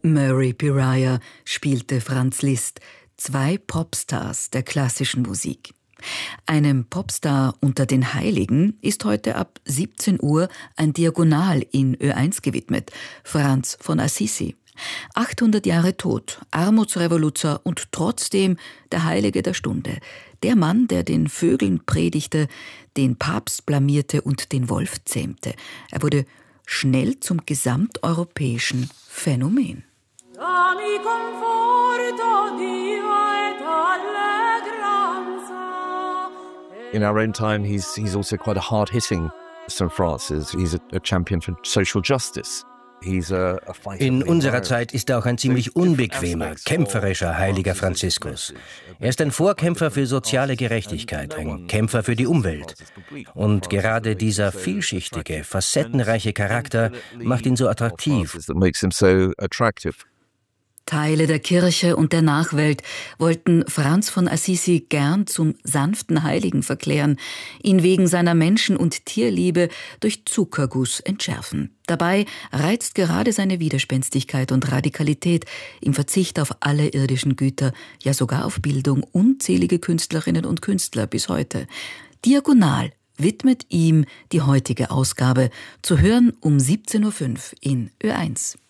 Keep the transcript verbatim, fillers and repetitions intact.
Murray Pariah spielte Franz Liszt, zwei Popstars der klassischen Musik. Einem Popstar unter den Heiligen ist heute ab siebzehn Uhr ein Diagonal in Ö eins gewidmet, Franz von Assisi. achthundert Jahre tot, Armutsrevoluzer und trotzdem der Heilige der Stunde. Der Mann, der den Vögeln predigte, den Papst blamierte und den Wolf zähmte. Er wurde schnell zum gesamteuropäischen Phänomen. In our own time, he's he's also quite a hard-hitting Saint Francis. He's a, a champion for social justice. He's a, a fighter. In unserer Zeit ist er auch ein ziemlich unbequemer, kämpferischer heiliger Franziskus. Er ist ein Vorkämpfer für soziale Gerechtigkeit, ein Kämpfer für die Umwelt. Und gerade dieser vielschichtige, facettenreiche Charakter macht ihn so attraktiv. Teile der Kirche und der Nachwelt wollten Franz von Assisi gern zum sanften Heiligen verklären, ihn wegen seiner Menschen- und Tierliebe durch Zuckerguss entschärfen. Dabei reizt gerade seine Widerspenstigkeit und Radikalität im Verzicht auf alle irdischen Güter, ja sogar auf Bildung, unzählige Künstlerinnen und Künstler bis heute. Diagonal widmet ihm die heutige Ausgabe, zu hören um siebzehn Uhr fünf in Ö eins.